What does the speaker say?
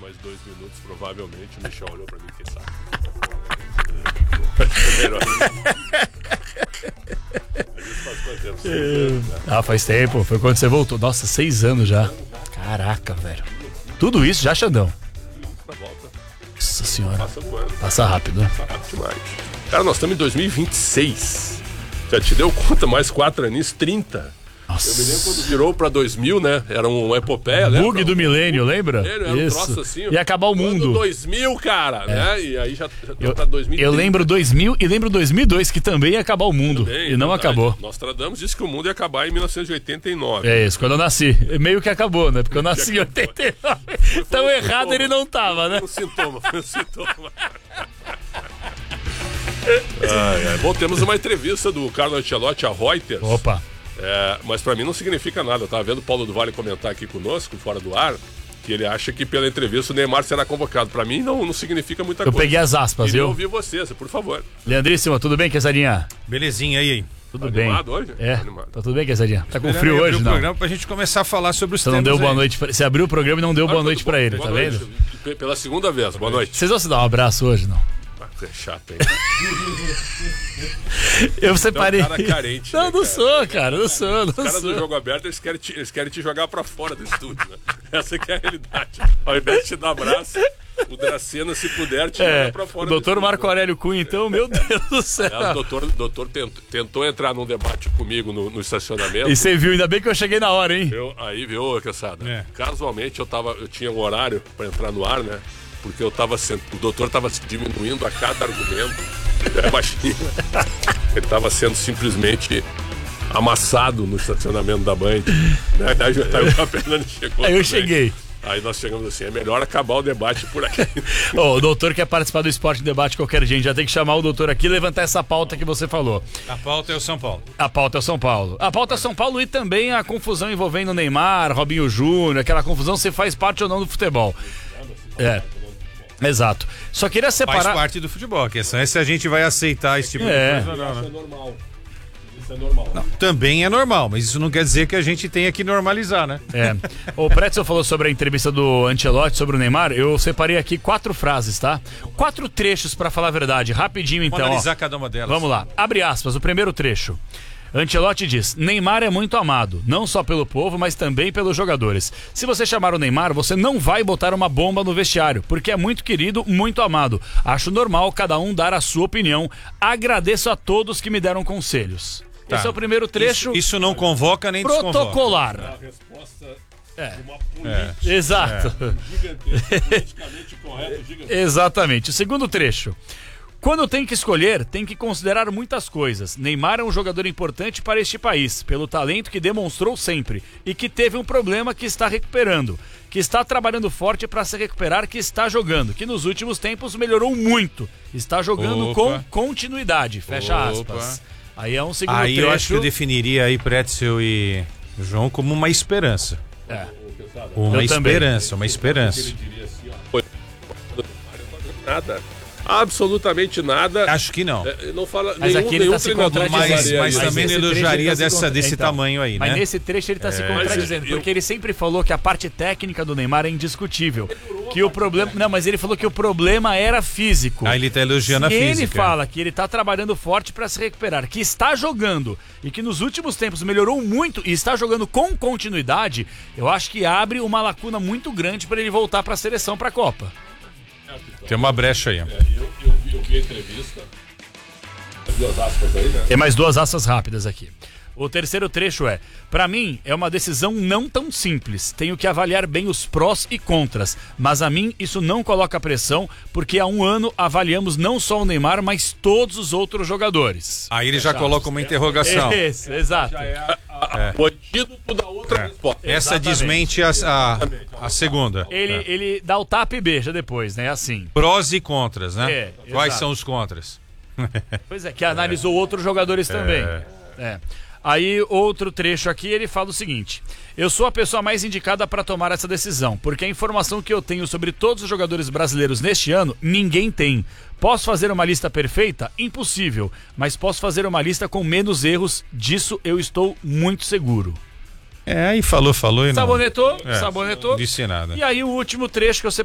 mais 2 minutos, provavelmente. O Michel olhou pra mim e saco. Faz quanto tempo? 6 anos, né? Faz tempo. Foi quando você voltou. Nossa, 6 anos já. Caraca, velho. Tudo isso já, Xandão. Volta. Nossa senhora. Passa voando. Passa rápido, né? Passa rápido demais. Cara, nós estamos em 2026. Já te deu conta? Mais 4 aninhos, 30. Nossa. Eu me lembro quando virou pra 2000, né? Era uma epopeia, né? Bug do milênio, lembra? Era um troço assim. Ia acabar o mundo. Ano 2000, cara, né? E aí já pra 2030. Eu lembro 2000 e lembro 2002, que também ia acabar o mundo. Também, e não verdade. acabou. Nós tradamos isso que o mundo ia acabar em 1989. É isso, quando eu nasci. Meio que acabou, né? Porque eu nasci em 89. Tão errado ele não tava, né? Foi um sintoma. Bom, temos uma entrevista do Carlo Ancelotti a Reuters. Opa. Mas pra mim não significa nada. Eu tava vendo o Paulo do Vale comentar aqui conosco, fora do ar, que ele acha que pela entrevista o Neymar será convocado. Pra mim não significa muita coisa. Eu peguei as aspas, viu? viu? Eu ouvi vocês, por favor. Leandríssimo, tudo bem, Quesadinha? Belezinha aí. Tudo Tá bem. animado hoje? É, Tá animado. tá tudo bem, Quesadinha? Tá com frio hoje, o não? programa pra gente começar a falar sobre os Você não temas deu boa aí. noite pra... Você abriu o programa e não deu boa noite pra ele, Boa tá noite. vendo? Pela segunda vez, boa noite. Vocês vão se dar um abraço hoje, não? É chato, hein? Eu separei. É um cara carente, Não, né, não cara? sou, cara, não sou. Os caras do jogo aberto, eles querem te jogar pra fora do estúdio, né? Essa que é a realidade. Ao invés de te dar abraço, o Dracena, se puder, te joga pra fora o doutor do Marco estúdio. Aurélio Cunha, então, meu Deus do céu. O doutor tentou entrar num debate comigo no estacionamento. E você viu, ainda bem que eu cheguei na hora, hein? Aí, viu, cansada? É. Casualmente, eu tinha um horário pra entrar no ar, né? Porque o doutor tava se diminuindo a cada argumento. É baixinho. Ele tava sendo simplesmente amassado no estacionamento da Band. Aí o Fernando chegou. Aí eu também. cheguei. Aí nós chegamos assim, é melhor acabar o debate por aqui. O doutor quer participar do Esporte Debate qualquer dia, já tem que chamar o doutor aqui e levantar essa pauta que você falou. A pauta é o São Paulo. A pauta é o São Paulo. A pauta é São Paulo e também a confusão envolvendo Neymar, Robinho Júnior, aquela confusão se faz parte ou não do futebol. Exato. Só queria separar... Faz parte do futebol. A questão é se a gente vai aceitar esse tipo de coisa ou não, né? Isso é normal. Não, também é normal, mas isso não quer dizer que a gente tenha que normalizar, né? O Pretzel falou sobre a entrevista do Ancelotti sobre o Neymar. Eu separei aqui 4 frases, tá? 4 trechos pra falar a verdade. Rapidinho, então. Vamos analisar ó. cada uma delas. Vamos lá. Abre aspas, o primeiro trecho. Ancelotti diz: Neymar é muito amado, não só pelo povo, mas também pelos jogadores. Se você chamar o Neymar, você não vai botar uma bomba no vestiário, porque é muito querido, muito amado. Acho normal cada um dar a sua opinião. Agradeço a todos que me deram conselhos. Tá. Esse é o primeiro trecho. Isso não convoca nem desconvoca. Protocolar. A resposta de uma política Exato. gigantesca, politicamente correta, gigantesca. Exatamente. O segundo trecho. Quando tem que escolher, tem que considerar muitas coisas. Neymar é um jogador importante para este país, pelo talento que demonstrou sempre, e que teve um problema que está recuperando, que está trabalhando forte para se recuperar, que está jogando, que nos últimos tempos melhorou muito, está jogando com continuidade. Fecha aspas. Aí é um segundo trecho. Eu acho que eu definiria aí Pretzel e João como uma esperança. Uma esperança. Ele diria assim, ó, nada. Absolutamente nada. Acho que não. Não fala Mas aqui ele nenhum tá se treinador contradizendo. usaria Mas isso. também nesse não trecho elogiaria ele tá se desse então, tamanho aí, Mas né? nesse trecho ele tá se contradizendo, Mas eu- porque ele sempre falou que a parte técnica do Neymar é indiscutível. Que o problema. Não, mas ele falou que o problema era físico. Aí ele tá elogiando a Se física. ele fala que ele tá trabalhando forte pra se recuperar, que está jogando e que nos últimos tempos melhorou muito e está jogando com continuidade, eu acho que abre uma lacuna muito grande pra ele voltar pra seleção, pra Copa. Tem uma brecha aí. Eu vi a entrevista. As 2 aspas aí, né? Tem mais 2 aspas rápidas aqui. O terceiro trecho é: pra mim é uma decisão não tão simples. Tenho que avaliar bem os prós e contras, mas a mim isso não coloca pressão, porque há um ano avaliamos não só o Neymar, mas todos os outros jogadores. Aí ele já coloca uma interrogação. Isso, exato. Já é o antídoto da outra resposta. Essa desmente a segunda. Ele dá o tapa e beija depois, né? Assim. Prós e contras, né? É, Quais exato. são os contras? Pois é, que analisou outros jogadores também. Aí, outro trecho aqui, ele fala o seguinte: eu sou a pessoa mais indicada para tomar essa decisão, porque a informação que eu tenho sobre todos os jogadores brasileiros neste ano, ninguém tem. Posso fazer uma lista perfeita? Impossível, mas posso fazer uma lista com menos erros, disso eu estou muito seguro. Aí falou e não. Sabonetou, Não sabonetou. disse nada. E aí o último trecho que eu